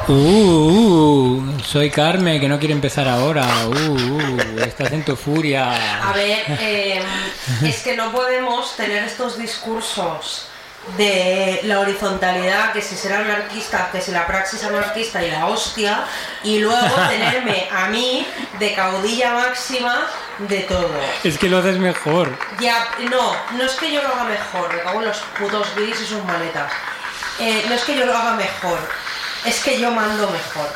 Soy Carmen, que no quiere empezar ahora. Estás en tu furia. A ver, es que no podemos tener estos discursos de la horizontalidad, que si será anarquista, que si la praxis anarquista y la hostia, y luego tenerme a mí de caudilla máxima de todo. Es que lo haces mejor. Ya, no es que yo lo haga mejor, me cago en los putos guiris y sus maletas. No es que yo lo haga mejor, es que yo mando mejor.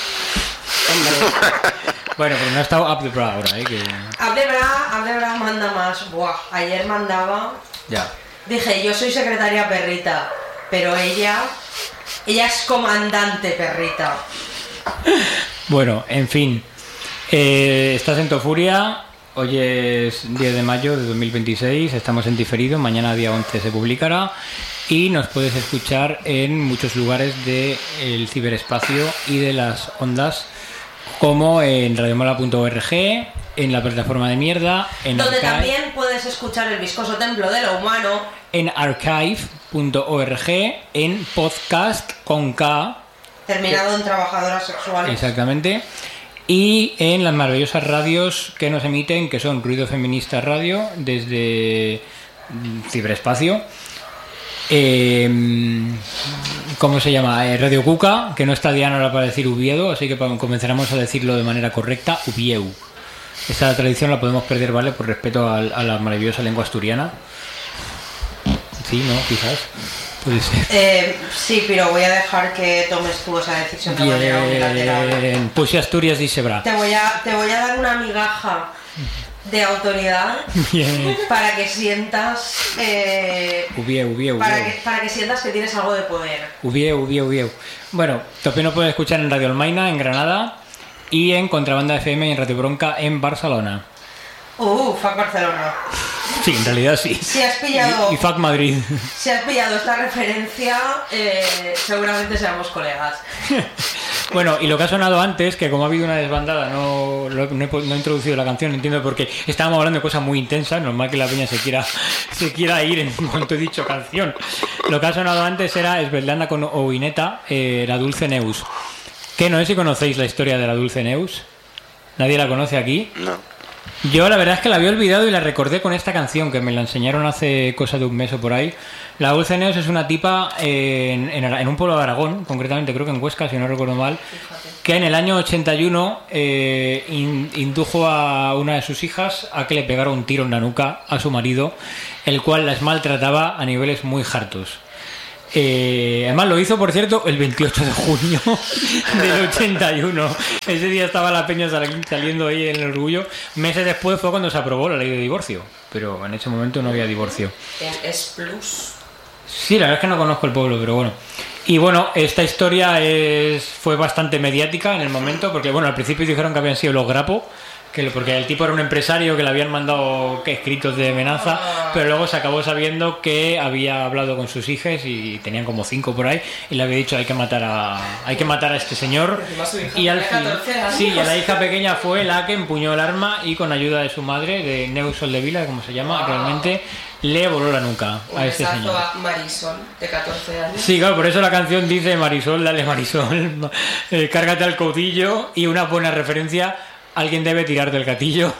Bueno, pero no ha estado Up the Bra ahora, que... Up the Bra manda más. Buah, ayer mandaba... Ya. Dije, yo soy secretaria perrita, pero ella es comandante perrita. Bueno, en fin. Estás en tu furia. Hoy es 10 de mayo de 2026. Estamos en diferido. Mañana, día 11, se publicará. Y nos puedes escuchar en muchos lugares del ciberespacio y de las ondas, como en radiomola.org, en la plataforma de mierda, en donde Archive, también puedes escuchar el viscoso templo de lo humano, en archive.org, en podcast con K, terminado en trabajadoras sexuales. Exactamente. Y en las maravillosas radios que nos emiten, que son Ruido Feminista Radio, desde ciberespacio. ¿Cómo se llama? Radio Cuca, que no está Diana ahora para decir Ubiedo, así que comenzaremos a decirlo de manera correcta, Ubieu. Esta tradición la podemos perder, ¿vale? Por respeto a la maravillosa lengua asturiana. Sí, ¿no? Quizás. Puede ser. Sí, pero voy a dejar que tomes tú esa decisión de manera unilateral. Pues si Asturias dice bra. Te voy a dar una migaja de autoridad. Bien. Para que sientas Ubieu. Para que sientas que tienes algo de poder. Ubieu. Bueno, también lo puedes escuchar en Radio Almaina, en Granada, y en Contrabanda FM y en Radio Bronca, en Barcelona. Fuck Barcelona. Sí, en realidad sí. Si has pillado... Y fuck Madrid. Si has pillado esta referencia, seguramente seamos colegas. Bueno, y lo que ha sonado antes, que como ha habido una desbandada, no he introducido la canción, entiendo, porque estábamos hablando de cosas muy intensas, normal que la peña se quiera ir en cuanto he dicho canción. Lo que ha sonado antes era Svetlana con Oineta, la Dulce Neus. ¿Qué? No sé si conocéis la historia de la Dulce Neus. ¿Nadie la conoce aquí? No. Yo la verdad es que la había olvidado y la recordé con esta canción, que me la enseñaron hace cosa de un mes o por ahí. La Dulce Neus es una tipa en un pueblo de Aragón, concretamente creo que en Huesca, si no recuerdo mal, que en el año 81 indujo a una de sus hijas a que le pegara un tiro en la nuca a su marido, el cual las maltrataba a niveles muy hartos. Además lo hizo, por cierto, el 28 de junio del 81. Ese día estaba la peña saliendo ahí en el orgullo. Meses después fue cuando se aprobó la ley de divorcio, pero en ese momento no había divorcio. Es plus. Sí, la verdad es que no conozco el pueblo, pero bueno. Y bueno, esta historia fue bastante mediática en el momento, porque bueno, al principio dijeron que habían sido los Grapo, porque el tipo era un empresario que le habían mandado escritos de amenaza, pero luego se acabó sabiendo que había hablado con sus hijas y tenían como 5 por ahí y le había dicho hay que matar a este señor. Y al fin, sí, y a la hija pequeña fue la que empuñó el arma y con ayuda de su madre, de Neus Soldevila, como se llama, realmente le voló la nuca a este señor. A Marisol, de 14 años. Sí, claro, por eso la canción dice Marisol, dale Marisol, cárgate al caudillo, y una buena referencia: alguien debe tirar del gatillo.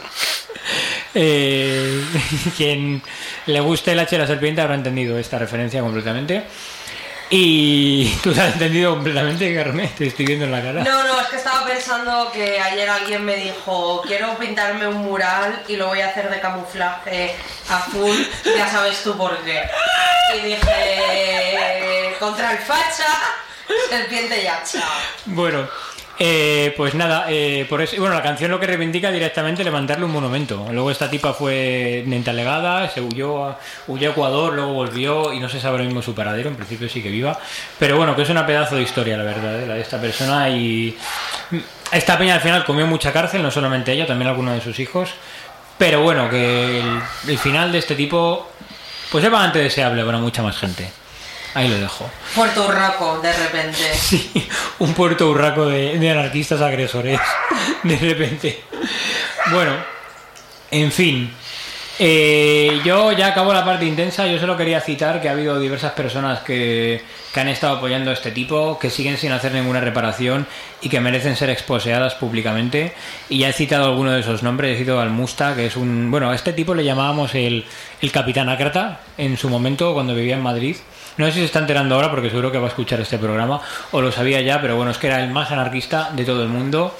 Quien le guste el H de la serpiente habrá entendido esta referencia completamente. Y tú la has entendido completamente, Carmen, te estoy viendo en la cara. No, es que estaba pensando que ayer alguien me dijo quiero pintarme un mural y lo voy a hacer de camuflaje azul, ya sabes tú por qué. Y dije contra el facha, serpiente y hacha. Bueno, pues nada, por eso, bueno, la canción lo que reivindica directamente levantarle un monumento. Luego esta tipa fue entalegada, se huyó a Ecuador, luego volvió y no se sabe ahora mismo su paradero. En principio sí que viva, pero bueno, que es una pedazo de historia, la verdad, la de esta persona. Y esta peña al final comió mucha cárcel, no solamente ella, también algunos de sus hijos. Pero bueno, que el final de este tipo pues es bastante deseable para mucha más gente. Ahí lo dejo. Puerto Urraco, de repente. Sí, un Puerto Urraco de anarquistas agresores, de repente. Bueno, en fin. Yo ya acabo la parte intensa. Yo solo quería citar que ha habido diversas personas que han estado apoyando a este tipo, que siguen sin hacer ninguna reparación y que merecen ser exposeadas públicamente. Y ya he citado algunos de esos nombres. He citado al Musta, que es un... Bueno, a este tipo le llamábamos el Capitán Ácrata en su momento cuando vivía en Madrid. No sé si se está enterando ahora porque seguro que va a escuchar este programa, o lo sabía ya, pero bueno, es que era el más anarquista de todo el mundo.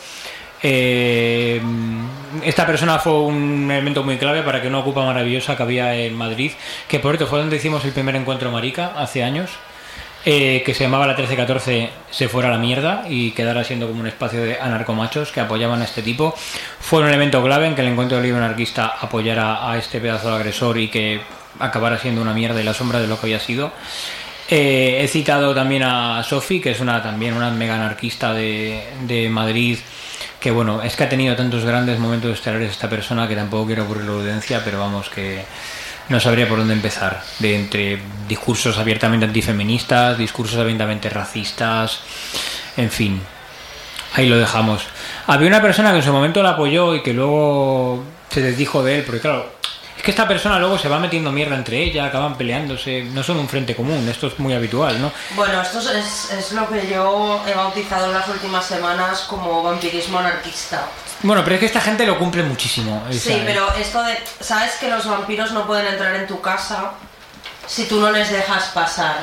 Esta persona fue un elemento muy clave para que una ocupa maravillosa que había en Madrid, que por cierto fue donde hicimos el primer encuentro marica hace años, que se llamaba la 1314 se fuera a la mierda y quedara siendo como un espacio de anarcomachos que apoyaban a este tipo. Fue un elemento clave en que el encuentro libre anarquista apoyara a este pedazo de agresor y que acabara siendo una mierda y la sombra de lo que había sido. He citado también a Sofi, que es también una mega anarquista de Madrid, que bueno, es que ha tenido tantos grandes momentos estelares esta persona que tampoco quiero aburrir la audiencia, pero vamos, que no sabría por dónde empezar, de entre discursos abiertamente antifeministas, discursos abiertamente racistas, en fin, ahí lo dejamos. Había una persona que en su momento la apoyó y que luego se desdijo de él, porque claro, es que esta persona luego se va metiendo mierda entre ella, acaban peleándose, no son un frente común, esto es muy habitual, ¿no? Bueno, esto es lo que yo he bautizado en las últimas semanas como vampirismo anarquista. Bueno, pero es que esta gente lo cumple muchísimo. Sí, pero esto de... ¿Sabes que los vampiros no pueden entrar en tu casa si tú no les dejas pasar?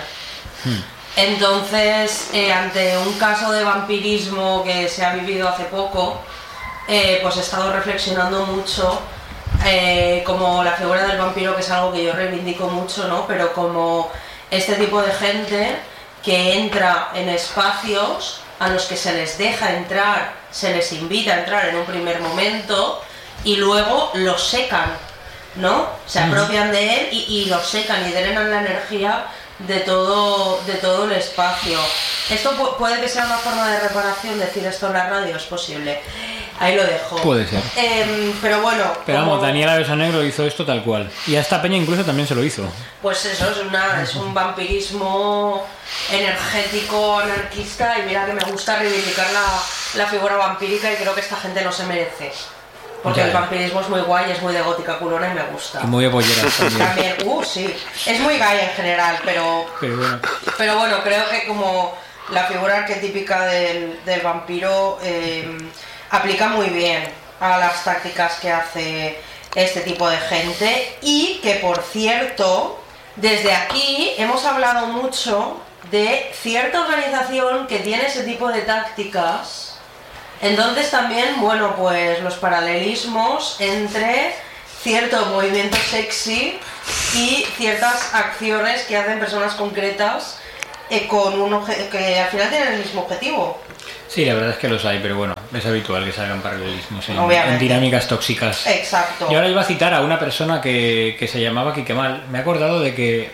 Entonces, ante un caso de vampirismo que se ha vivido hace poco, pues he estado reflexionando mucho, como la figura del vampiro, que es algo que yo reivindico mucho, ¿no? Pero como este tipo de gente que entra en espacios a los que se les deja entrar, se les invita a entrar en un primer momento y luego los secan, ¿no? Se apropian de él y los secan y drenan la energía de todo el espacio. Esto puede que sea una forma de reparación, decir esto en la radio, es posible. Ahí lo dejo. Puede ser. Pero bueno... Pero vamos, Daniela Besanegro hizo esto tal cual. Y a esta peña incluso también se lo hizo. Pues eso, es un vampirismo energético, anarquista, y mira que me gusta reivindicar la figura vampírica y creo que esta gente no se merece. Porque el vampirismo es muy guay, es muy de gótica culona y me gusta. Y muy apoyera también. Sí. Es muy gay en general, pero bueno, creo que como la figura arquetípica del vampiro aplica muy bien a las tácticas que hace este tipo de gente. Y que, por cierto, desde aquí hemos hablado mucho de cierta organización que tiene ese tipo de tácticas. Entonces también, bueno, pues los paralelismos entre cierto movimiento sexy y ciertas acciones que hacen personas concretas con que al final tienen el mismo objetivo. Sí, la verdad es que los hay, pero bueno, es habitual que salgan paralelismos en dinámicas tóxicas. Exacto. Yo ahora iba a citar a una persona que se llamaba Quiquemal. Me he acordado de que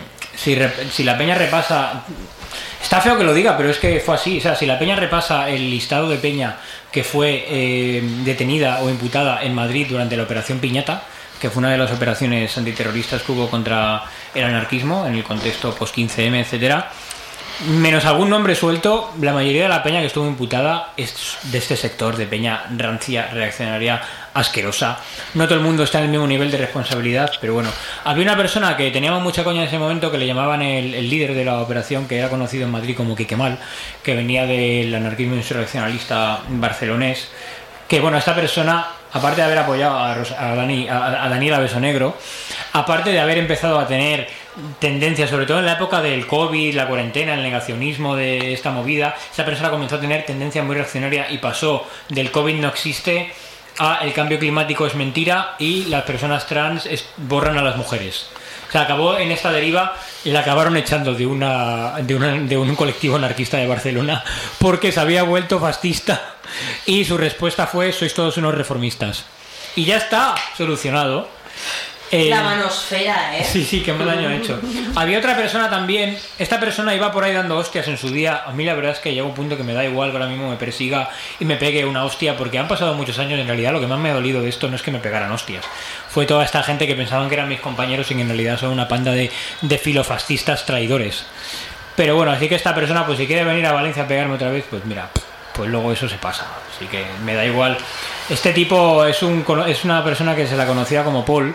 si la peña repasa... Está feo que lo diga, pero es que fue así. O sea, si la peña repasa el listado de peña que fue detenida o imputada en Madrid durante la Operación Piñata, que fue una de las operaciones antiterroristas que hubo contra el anarquismo en el contexto post-15M, etcétera, menos algún nombre suelto, la mayoría de la peña que estuvo imputada es de este sector de peña rancia, reaccionaria, asquerosa. No todo el mundo está en el mismo nivel de responsabilidad, pero bueno. Había una persona que teníamos mucha coña en ese momento, que le llamaban el líder de la operación, que era conocido en Madrid como Quiquemal, que venía del anarquismo insurreccionalista barcelonés. Que bueno, esta persona, aparte de haber apoyado a Daniela Besanegro, aparte de haber empezado a tener tendencias, sobre todo en la época del COVID, la cuarentena, el negacionismo de esta movida, esta persona comenzó a tener tendencia muy reaccionaria y pasó del COVID no existe a el cambio climático es mentira y las personas trans borran a las mujeres. O sea, acabó en esta deriva y la acabaron echando de un colectivo anarquista de Barcelona porque se había vuelto fascista y su respuesta fue: sois todos unos reformistas. Y ya está solucionado. La manosfera, Sí, qué mal daño ha hecho. Había otra persona también. Esta persona iba por ahí dando hostias en su día. A mí la verdad es que llega un punto que me da igual que ahora mismo me persiga y me pegue una hostia, porque han pasado muchos años. En realidad lo que más me ha dolido de esto no es que me pegaran hostias, fue toda esta gente que pensaban que eran mis compañeros y que en realidad son una panda de filofascistas traidores. Pero bueno, así que esta persona, pues si quiere venir a Valencia a pegarme otra vez, pues mira, pues luego eso se pasa. Así que me da igual. Este tipo es una persona que se la conocía como Paul.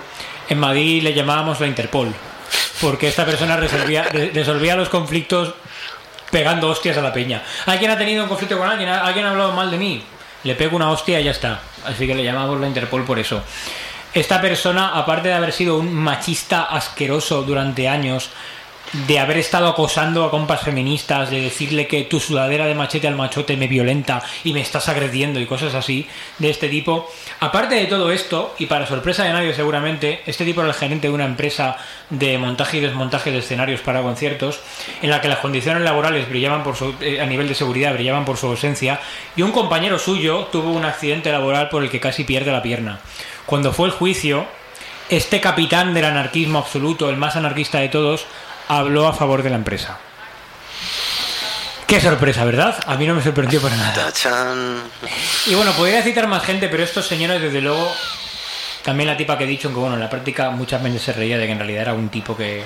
en Madrid le llamábamos la Interpol, porque esta persona resolvía los conflictos pegando hostias a la peña. ¿Alguien ha tenido un conflicto con alguien? ¿Alguien ha hablado mal de mí? Le pego una hostia y ya está. Así que le llamamos la Interpol por eso. Esta persona, aparte de haber sido un machista asqueroso durante años, de haber estado acosando a compas feministas, de decirle que tu sudadera de machete al machote me violenta y me estás agrediendo y cosas así de este tipo. Aparte de todo esto, y para sorpresa de nadie seguramente, este tipo era el gerente de una empresa de montaje y desmontaje de escenarios para conciertos, en la que las condiciones laborales brillaban a nivel de seguridad brillaban por su ausencia, y un compañero suyo tuvo un accidente laboral por el que casi pierde la pierna. Cuando fue el juicio, este capitán del anarquismo absoluto, el más anarquista de todos, habló a favor de la empresa. Qué sorpresa, ¿verdad? A mí no me sorprendió para nada. Y bueno, podría citar más gente, pero estos señores, desde luego, también la tipa que he dicho, que bueno, en la práctica muchas veces se reía de que en realidad era un tipo que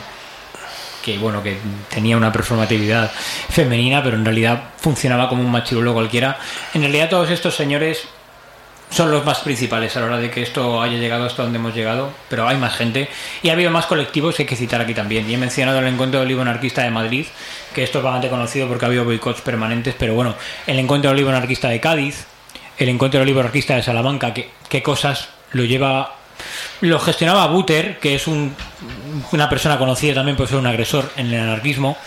tenía una performatividad femenina, pero en realidad funcionaba como un machirulo cualquiera. En realidad todos estos señores son los más principales a la hora de que esto haya llegado hasta donde hemos llegado, pero hay más gente y ha habido más colectivos que hay que citar aquí también. Y he mencionado el Encuentro del Olivo Anarquista de Madrid, que esto es bastante conocido porque ha habido boicots permanentes, pero bueno, el Encuentro del Olivo Anarquista de Cádiz, el Encuentro del Olivo Anarquista de Salamanca, qué cosas lo gestionaba Buter, que es una persona conocida también por ser un agresor en el anarquismo.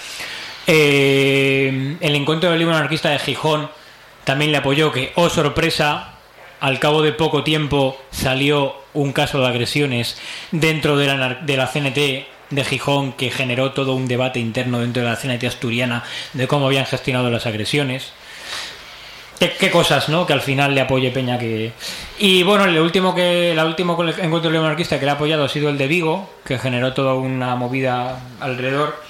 El Encuentro del Olivo Anarquista de Gijón también le apoyó, que, oh sorpresa, al cabo de poco tiempo salió un caso de agresiones dentro de la CNT de Gijón, que generó todo un debate interno dentro de la CNT asturiana de cómo habían gestionado las agresiones. Qué cosas, ¿no? Que al final le apoye Peña que... Y bueno, el último encuentro anarquista que le ha apoyado ha sido el de Vigo, que generó toda una movida alrededor.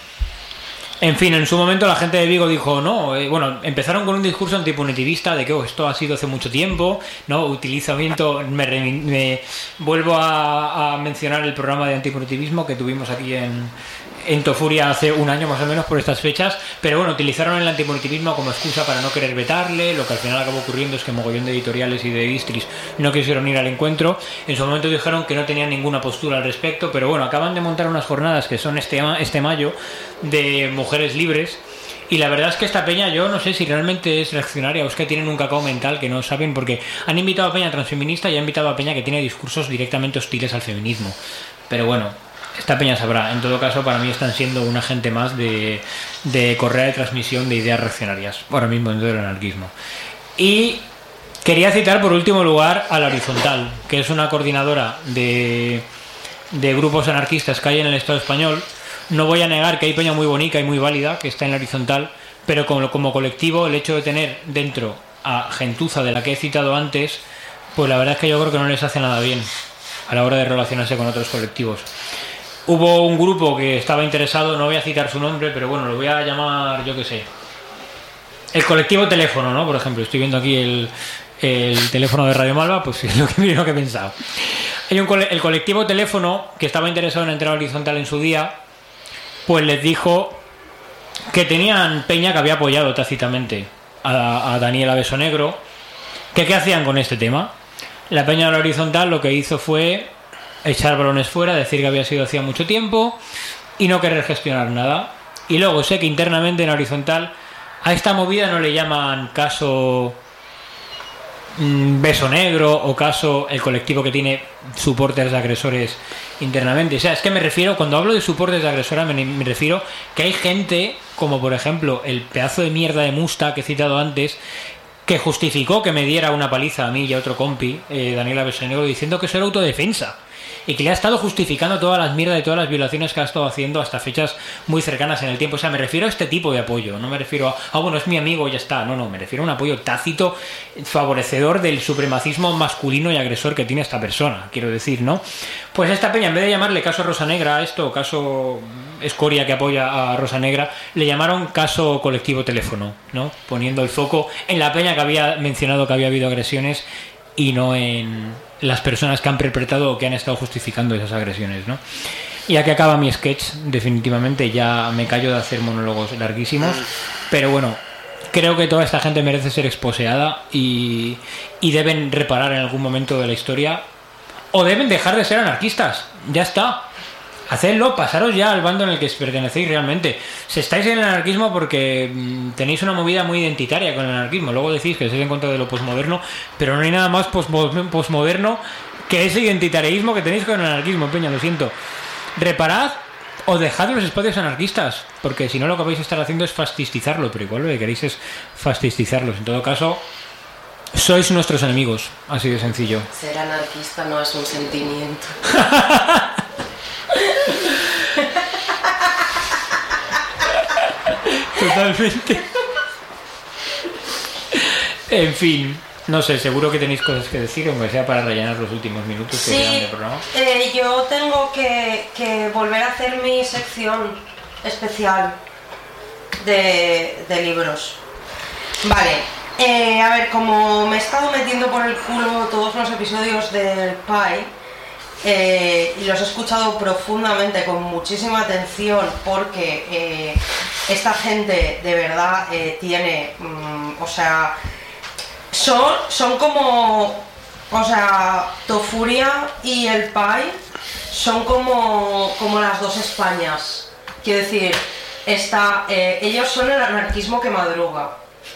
En fin, en su momento la gente de Vigo dijo no, empezaron con un discurso antipunitivista de que esto ha sido hace mucho tiempo, no, utilizamiento, me vuelvo a mencionar el programa de antipunitivismo que tuvimos aquí en Tofuria hace un año más o menos por estas fechas, pero bueno, utilizaron el antipunitivismo como excusa para no querer vetarle. Lo que al final acabó ocurriendo es que mogollón de editoriales y de distris no quisieron ir al encuentro. En su momento dijeron que no tenían ninguna postura al respecto, pero bueno, acaban de montar unas jornadas que son este mayo de mujeres libres, y la verdad es que esta peña, yo no sé si realmente es reaccionaria o es que tienen un cacao mental que no saben, porque han invitado a peña transfeminista y han invitado a peña que tiene discursos directamente hostiles al feminismo, pero bueno, esta peña sabrá. En todo caso, para mí están siendo un agente más de correa de transmisión de ideas reaccionarias ahora mismo dentro del anarquismo. Y quería citar por último lugar a La Horizontal, que es una coordinadora de grupos anarquistas que hay en el Estado español. No voy a negar que hay peña muy bonita y muy válida que está en La Horizontal, pero como colectivo, el hecho de tener dentro a gentuza de la que he citado antes, pues la verdad es que yo creo que no les hace nada bien a la hora de relacionarse con otros colectivos. Hubo un grupo que estaba interesado, no voy a citar su nombre, pero bueno, lo voy a llamar, yo qué sé, el colectivo Teléfono, ¿no? Por ejemplo, estoy viendo aquí el teléfono de Radio Malva, pues es lo que he pensado. Hay el colectivo Teléfono, que estaba interesado en entrar a Horizontal en su día, pues les dijo que tenían peña que había apoyado tácitamente a Daniela Besonegro, que qué hacían con este tema. La peña de La Horizontal lo que hizo fue echar balones fuera, decir que había sido hacía mucho tiempo y no querer gestionar nada. Y luego sé que internamente en La Horizontal a esta movida no le llaman caso Beso Negro o caso el colectivo que tiene soportes de agresores internamente. O sea, es que me refiero, cuando hablo de soportes de agresora, me refiero que hay gente como por ejemplo el pedazo de mierda de Musta que he citado antes, que justificó que me diera una paliza a mí y a otro compi, Daniela Besonegro, diciendo que eso era autodefensa, y que le ha estado justificando todas las mierdas y todas las violaciones que ha estado haciendo hasta fechas muy cercanas en el tiempo. O sea, me refiero a este tipo de apoyo, no me refiero a bueno, es mi amigo y ya está, no, me refiero a un apoyo tácito favorecedor del supremacismo masculino y agresor que tiene esta persona, quiero decir, ¿no? Pues esta peña, en vez de llamarle caso Rosa Negra a esto, caso escoria que apoya a Rosa Negra, le llamaron caso colectivo Teléfono, ¿no? Poniendo el foco en la peña que había mencionado que había habido agresiones y no en las personas que han perpetrado o que han estado justificando esas agresiones, ¿no? Y aquí acaba mi sketch, definitivamente. Ya me callo de hacer monólogos larguísimos, pero bueno, creo que toda esta gente merece ser exposeada y deben reparar en algún momento de la historia o deben dejar de ser anarquistas. Ya está. Hacedlo, pasaros ya al bando en el que pertenecéis realmente. Si estáis en el anarquismo porque tenéis una movida muy identitaria con el anarquismo, luego decís que estáis en contra de lo posmoderno, pero no hay nada más posmoderno que ese identitarismo que tenéis con el anarquismo, Peña, lo siento. Reparad o dejad los espacios anarquistas, porque si no lo que vais a estar haciendo es fascistizarlo, pero igual lo que queréis es fascistizarlos. En todo caso, sois nuestros enemigos, así de sencillo. Ser anarquista no es un sentimiento. Totalmente. En fin, no sé, seguro que tenéis cosas que decir, aunque sea para rellenar los últimos minutos que quedan de programa. Yo tengo que volver a hacer mi sección especial de libros. Vale, a ver, como me he estado metiendo por el culo todos los episodios del Pi, y los he escuchado profundamente, con muchísima atención, porque esta gente de verdad tiene, o sea, son como, o sea, Tofuria y el Pi son como las dos Españas. Quiero decir, ellos son el anarquismo que madruga.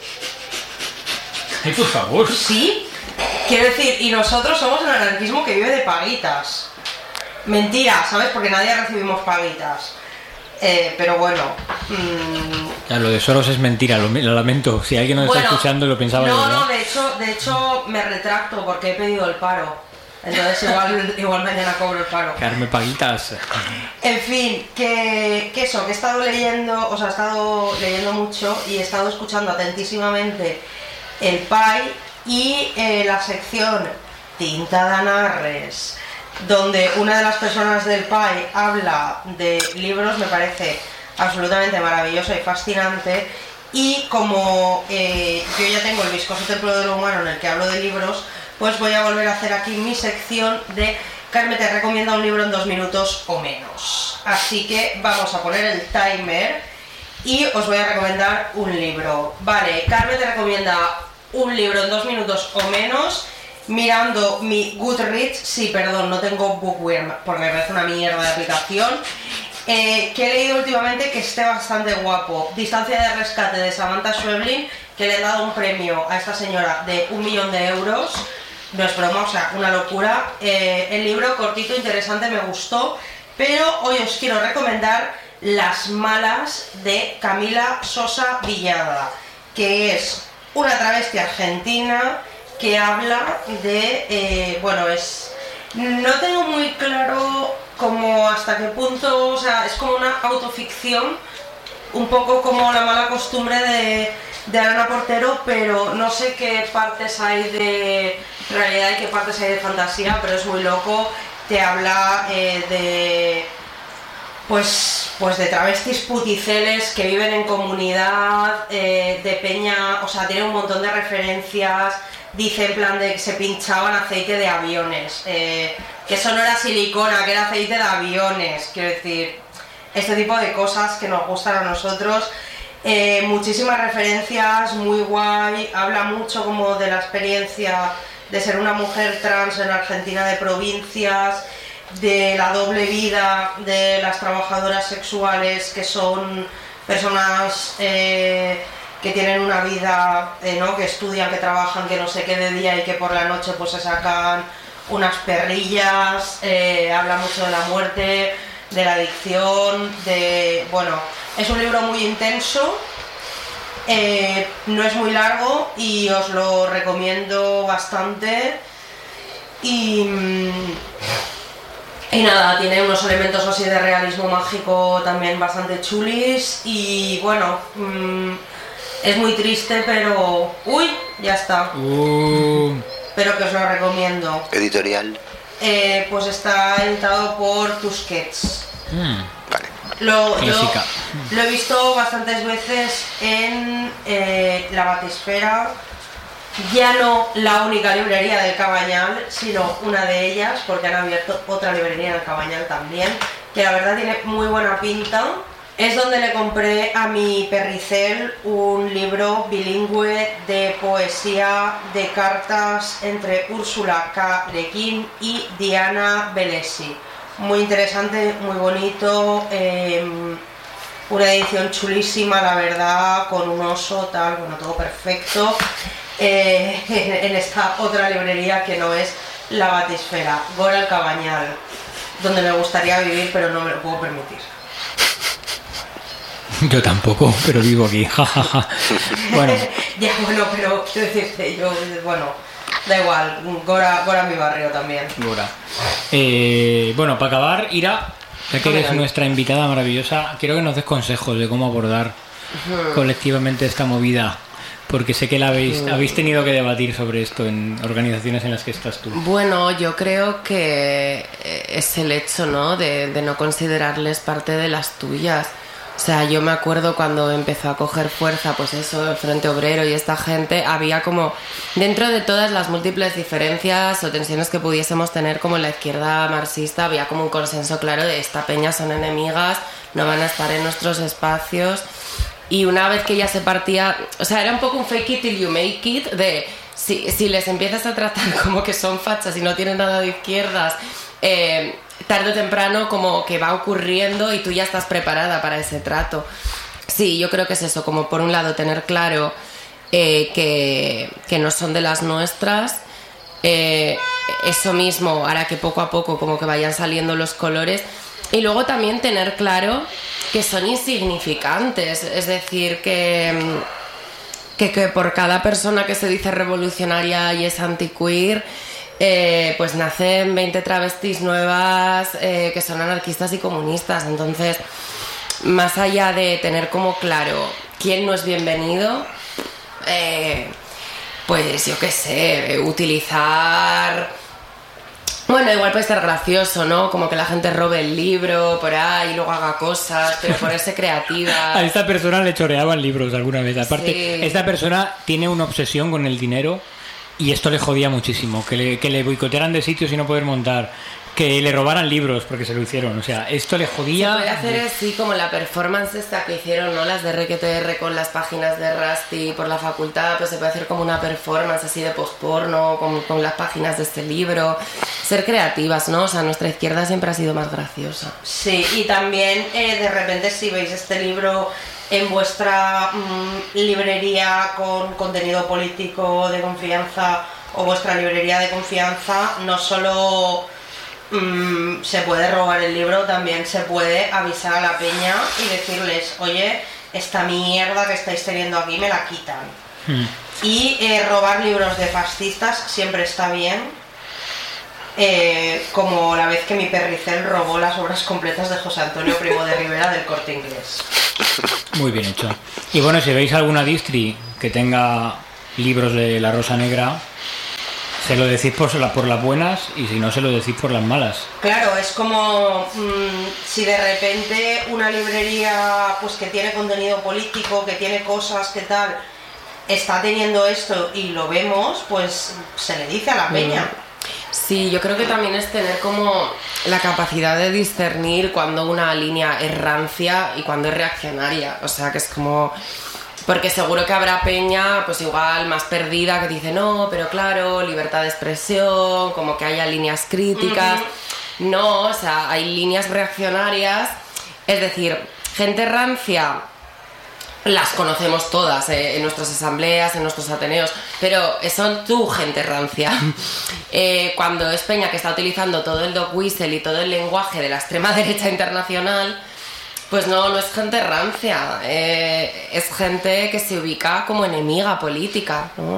Ay, por favor. Sí. Quiero decir, y nosotros somos el anarquismo que vive de paguitas. Mentira, ¿sabes? Porque nadie recibimos paguitas. Pero bueno. Ya, lo de Soros es mentira, lo lamento. Si alguien nos está escuchando lo pensaba yo. No, de hecho me retracto porque he pedido el paro. Entonces igual mañana cobro el paro. Quedarme paguitas. En fin, que he estado leyendo, o sea, he estado leyendo mucho y he estado escuchando atentísimamente el Pi y la sección Tinta de Anarres, donde una de las personas del Pi habla de libros. Me parece absolutamente maravilloso y fascinante. Y como yo ya tengo el viscoso templo de lo humano en el que hablo de libros, pues voy a volver a hacer aquí mi sección de Carmen te recomienda un libro en 2 minutos o menos. Así que vamos a poner el timer y os voy a recomendar un libro. Vale, Carmen te recomienda un libro en 2 minutos o menos, mirando mi Goodreads. Sí, perdón, no tengo Bookworm porque me parece una mierda de aplicación. Que he leído últimamente, que esté bastante guapo. Distancia de rescate, de Samantha Schweblin, que le he dado un premio a esta señora de 1 millón de euros. No es broma, o sea, una locura. El libro cortito, interesante, me gustó. Pero hoy os quiero recomendar Las malas, de Camila Sosa Villada, que es una travesti argentina que habla de... no tengo muy claro como hasta qué punto, o sea, es como una autoficción, un poco como La mala costumbre de Ana Portero, pero no sé qué partes hay de realidad y qué partes hay de fantasía, pero es muy loco. Te habla de de travestis puticeles que viven en comunidad, de peña, o sea, tiene un montón de referencias. Dice en plan de que se pinchaban aceite de aviones, que eso no era silicona, que era aceite de aviones. Quiero decir, este tipo de cosas que nos gustan a nosotros. Muchísimas referencias, muy guay. Habla mucho como de la experiencia de ser una mujer trans en Argentina de provincias, de la doble vida de las trabajadoras sexuales, que son personas que tienen una vida, que estudian, que trabajan, que no sé qué de día y que por la noche pues se sacan unas perrillas. Habla mucho de la muerte, de la adicción, es un libro muy intenso, no es muy largo y os lo recomiendo bastante. Y nada, tiene unos elementos así de realismo mágico también bastante chulis. Y es muy triste, pero... ¡Uy! Ya está. Pero que os lo recomiendo. Editorial. Pues está editado por Tusquets. Vale. Yo lo he visto bastantes veces en la Batisfera. Ya no la única librería del Cabañal, sino una de ellas, porque han abierto otra librería en el Cabañal también, que la verdad tiene muy buena pinta. Es donde le compré a mi perricel un libro bilingüe de poesía de cartas entre Úrsula K. Le Guin y Diana Bellesi. Muy interesante, muy bonito, una edición chulísima, la verdad, con un oso, tal, bueno, todo perfecto. En esta otra librería que no es La Batisfera, Gora el Cabañal, donde me gustaría vivir, pero no me lo puedo permitir. Yo tampoco, pero vivo aquí, jajaja. Bueno. Ya, bueno, pero quiero decirte, yo, bueno, da igual, Gora mi barrio también. Gora. Bueno, para acabar, Ira, ya que eres nuestra invitada maravillosa, quiero que nos des consejos de cómo abordar colectivamente esta movida. Porque sé que habéis tenido que debatir sobre esto en organizaciones en las que estás tú. Bueno, yo creo que es el hecho, ¿no?, de no considerarles parte de las tuyas. O sea, yo me acuerdo cuando empezó a coger fuerza, pues eso, el Frente Obrero y esta gente, había como, dentro de todas las múltiples diferencias o tensiones que pudiésemos tener como en la izquierda marxista, había como un consenso claro de esta peña son enemigas, no van a estar en nuestros espacios. Y una vez que ya se partía, o sea, era un poco un fake it till you make it, de si les empiezas a tratar como que son fachas y no tienen nada de izquierdas, tarde o temprano como que va ocurriendo y tú ya estás preparada para ese trato. Sí, yo creo que es eso, como por un lado tener claro que no son de las nuestras, eso mismo hará que poco a poco como que vayan saliendo los colores, y luego también tener claro que son insignificantes, es decir, que por cada persona que se dice revolucionaria y es antiqueer, pues nacen 20 travestis nuevas que son anarquistas y comunistas. Entonces, más allá de tener como claro quién no es bienvenido, pues yo qué sé, utilizar... Bueno, igual puede estar gracioso, ¿no? Como que la gente robe el libro por ahí y luego haga cosas, pero ponerse creativa. A esta persona le choreaban libros alguna vez. Aparte, sí. Esta persona tiene una obsesión con el dinero y esto le jodía muchísimo. Que le boicotearan de sitios y no poder montar. Que le robaran libros porque se lo hicieron. O sea, esto le jodía. Se puede hacer así como la performance esta que hicieron, ¿no? Las de RQTR con las páginas de Rusty por la facultad. Pues se puede hacer como una performance así de postporno con las páginas de este libro. Ser creativas, ¿no? O sea, nuestra izquierda siempre ha sido más graciosa. Sí, y también de repente si veis este libro en vuestra librería con contenido político de confianza o vuestra librería de confianza, no solo... se puede robar el libro, también se puede avisar a la peña y decirles, oye, esta mierda que estáis teniendo aquí me la quitan. Y robar libros de fascistas siempre está bien, como la vez que mi perricel robó las obras completas de José Antonio Primo de Rivera del Corte Inglés. Muy bien hecho. Y bueno, si veis alguna distri que tenga libros de La Rosa Negra, se lo decís por las buenas y si no se lo decís por las malas. Claro, es como si de repente una librería pues que tiene contenido político, que tiene cosas que tal, está teniendo esto y lo vemos, pues se le dice a la peña. Sí, yo creo que también es tener como la capacidad de discernir cuando una línea es rancia y cuando es reaccionaria. O sea, que es como... Porque seguro que habrá peña, pues igual más perdida, que dice, no, pero claro, libertad de expresión, como que haya líneas críticas. No, o sea, hay líneas reaccionarias. Es decir, gente rancia, las conocemos todas en nuestras asambleas, en nuestros ateneos, pero son tu gente rancia. Cuando es peña que está utilizando todo el dog whistle y todo el lenguaje de la extrema derecha internacional... Pues no es gente rancia, es gente que se ubica como enemiga política, ¿no?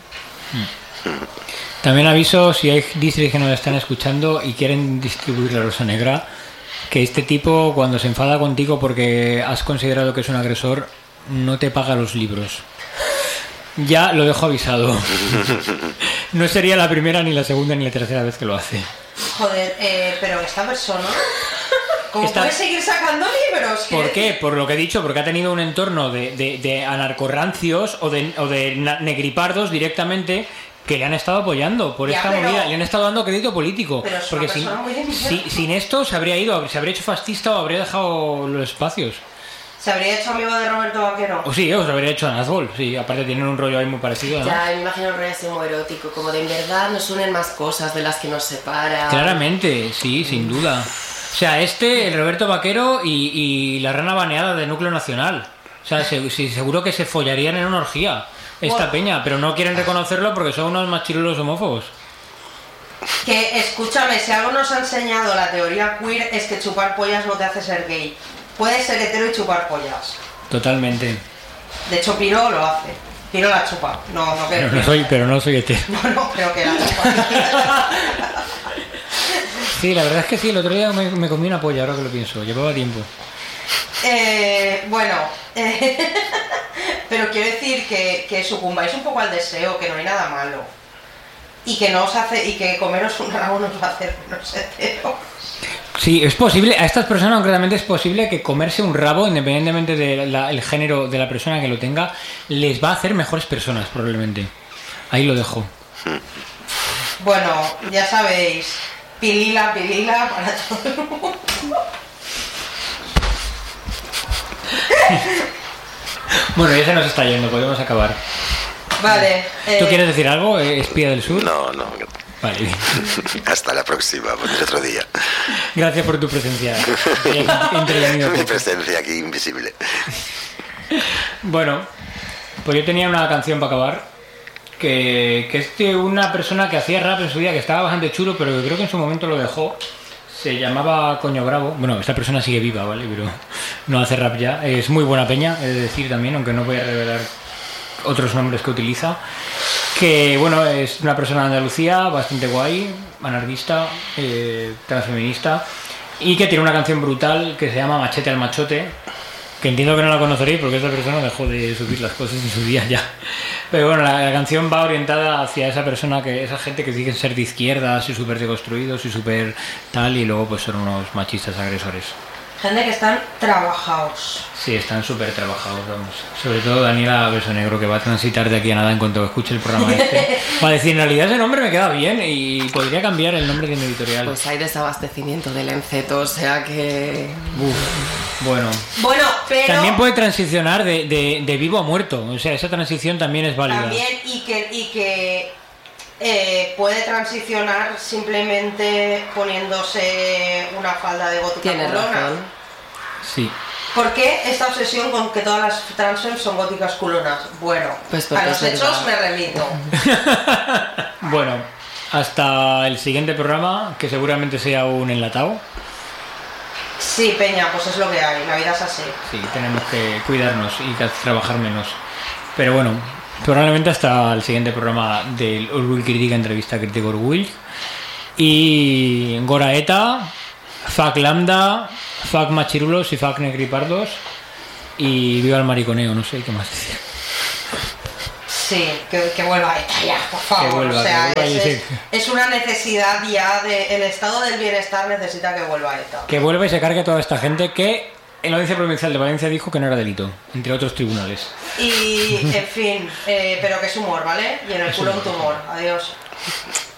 También aviso, si hay distritos que nos están escuchando y quieren distribuir La Rosa Negra, que este tipo cuando se enfada contigo porque has considerado que es un agresor, no te paga los libros. Ya lo dejo avisado. No sería la primera, ni la segunda, ni la tercera vez que lo hace. Joder, pero esta persona... ¿Cómo puedes seguir sacando libros? ¿Por qué? Por lo que he dicho, porque ha tenido un entorno de anarcorrancios o de negripardos directamente que le han estado apoyando por esta movida, le han estado dando crédito político. Pero porque sin esto se habría ido, se habría hecho fascista o habría dejado los espacios. ¿Se habría hecho amigo de Roberto Vaquero? O sí, os lo habría hecho a Nazgul, sí. Aparte tienen un rollo ahí muy parecido, ¿no? Ya, me imagino un rollo así muy erótico, como de en verdad nos unen más cosas de las que nos separan. Claramente, sí, sin duda. O sea, el Roberto Vaquero y la rana baneada de Núcleo Nacional. O sea, seguro que se follarían en una orgía esta peña, pero no quieren reconocerlo porque son unos machirulos homófobos. Que, escúchame, si algo nos ha enseñado la teoría queer es que chupar pollas no te hace ser gay. Puedes ser hetero y chupar pollas. Totalmente. De hecho, Piro lo hace. Piro la chupa. No Pero no soy hetero. No, pero que la chupa. Sí, la verdad es que sí, el otro día me comí una polla, ahora que lo pienso. Llevaba tiempo. Bueno, pero quiero decir que sucumbáis un poco al deseo, que no hay nada malo. Y que no os hace, y que comeros un rabo nos va a hacer menos heteros. Sí, es posible, a estas personas concretamente es posible que comerse un rabo, independientemente del género de la persona que lo tenga, les va a hacer mejores personas, probablemente. Ahí lo dejo. Bueno, ya sabéis, pilila para todo el mundo. Bueno, ya se nos está yendo, podemos acabar. Vale. ¿Tú quieres decir algo, espía del sur? No. Vale, bien. Hasta la próxima, el otro día. Gracias por tu presencia. Mi presencia aquí invisible. Bueno, pues yo tenía una canción para acabar que es de una persona que hacía rap en su día, que estaba bastante chulo, pero que creo que en su momento lo dejó. Se llamaba Coño Bravo. Bueno, esta persona sigue viva, ¿vale? Pero no hace rap ya. Es muy buena peña, es decir, también, aunque no voy a revelar otros nombres que utiliza. Que, bueno, es una persona de Andalucía bastante guay, anarquista, transfeminista, y que tiene una canción brutal que se llama Machete al Machote, que entiendo que no la conoceréis porque esta persona dejó de subir las cosas en su día ya. Pero bueno, la canción va orientada hacia esa persona, esa gente que dicen ser de izquierdas y súper deconstruidos y súper tal, y luego pues son unos machistas agresores. Gente que están trabajados. Sí, están súper trabajados, vamos. Sobre todo Daniela Beso Negro, que va a transitar de aquí a nada en cuanto escuche el programa este. Va a decir, en realidad ese nombre me queda bien y podría cambiar el nombre de mi editorial. Pues hay desabastecimiento del enceto, o sea que... Bueno, pero... También puede transicionar de vivo a muerto. O sea, esa transición también es válida. También, y que puede transicionar simplemente poniéndose una falda de gótica Tienes culona. razón. Sí. ¿Por qué esta obsesión con que todas las transfem son góticas culonas? Bueno, Pues a los es hechos verdad. me remito. Bueno, hasta el siguiente programa, que seguramente sea un enlatado. Sí, Peña, pues es lo que hay, la vida es así. Sí, tenemos que cuidarnos y trabajar menos. Pero bueno, probablemente hasta el siguiente programa del Orgullo Crítica, entrevista Crítico Orgullo. Y Goraeta, fuck Lambda, fuck Machirulos y fuck Negripardos. Y viva el mariconeo, no sé qué más decir. Sí, que vuelva ETA ya, por favor. Que vuelva, o sea, que vuelva, es una necesidad ya el estado del bienestar necesita que vuelva ETA. Que vuelva y se cargue toda esta gente que en la Audiencia Provincial de Valencia dijo que no era delito, entre otros tribunales. Y, en fin, pero que es humor, ¿vale? Y en el culo un tumor. Adiós.